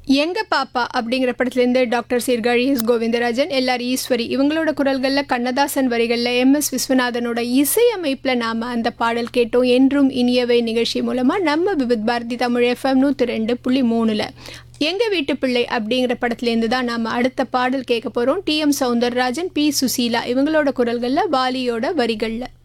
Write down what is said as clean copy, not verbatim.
எங்க பாப்பா அப்படிங்கிற படத்துலேருந்து doctor Sirkazhi S Govindarajan, LR Eswari இவங்களோட குரல்களில், கண்ணதாசன் வரிகளில், எம்எஸ் விஸ்வநாதனோட இசையமைப்பில் நாம் அந்த பாடல் கேட்டோம். என்றும் இனியவை நிகழ்ச்சி மூலமாக நம்ம விவித் பாரதி தமிழ் எஃப்எம் 102.3ல் எங்க வீட்டு பிள்ளை அப்படிங்கிற படத்துலேருந்து தான் நாம் அடுத்த பாடல் கேட்க போகிறோம். டிஎம் சௌந்தரராஜன், பி சுசீலா இவங்களோட குரல்களில், வாலியோட வரிகளில்.